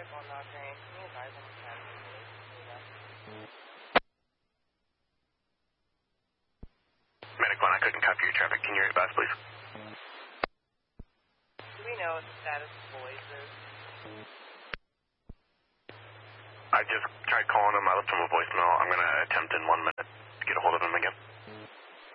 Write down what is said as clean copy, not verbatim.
on Octane. Can you advise on the status of the police? Medic 1, I couldn't copy your traffic. Can you advise, please? Do we know what the status of the police is? I just tried calling him. I left him a voicemail. I'm going to attempt in 1 minute to get a hold of him again.